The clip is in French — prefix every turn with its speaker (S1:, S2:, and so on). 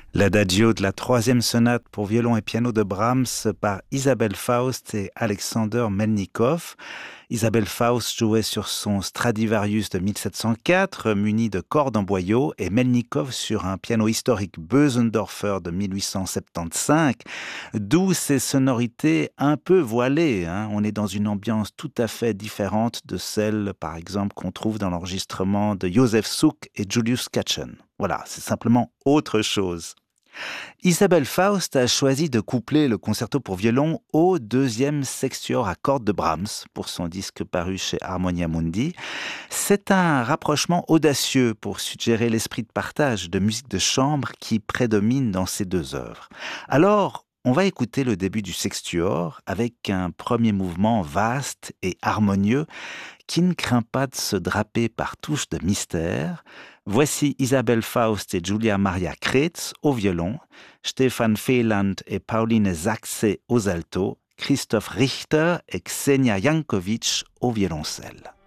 S1: L'adagio de la troisième sonate pour violon et piano de Brahms par Isabelle Faust et Alexander Melnikov. Isabelle Faust jouait sur son Stradivarius de 1704, muni de cordes en boyau, et Melnikov sur un piano historique Bösendorfer de 1875, d'où ces sonorités un peu voilées. On est dans une ambiance tout à fait différente de celle, par exemple, qu'on trouve dans l'enregistrement de Josef Suk et Julius Katchen. Voilà, c'est simplement autre chose. Isabelle Faust a choisi de coupler le concerto pour violon au deuxième sextuor à cordes de Brahms pour son disque paru chez Harmonia Mundi. C'est un rapprochement audacieux pour suggérer l'esprit de partage de musique de chambre qui prédomine dans ces deux œuvres. Alors, on va écouter le début du sextuor avec un premier mouvement vaste et harmonieux qui ne craint pas de se draper par touches de mystère. Voici Isabelle Faust et Julia Maria Kretz au violon, Stefan Feland et Pauline Sachse aux altos, Christoph Richter et Ksenia Jankovic au violoncelle.